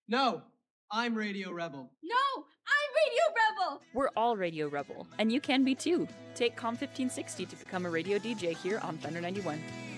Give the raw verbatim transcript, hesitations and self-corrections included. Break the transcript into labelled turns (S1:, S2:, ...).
S1: No, I'm Radio Rebel.
S2: No, I'm Radio Rebel!
S3: We're all Radio Rebel, and you can be too. Take Com fifteen sixty to become a radio D J here on Thunder ninety-one.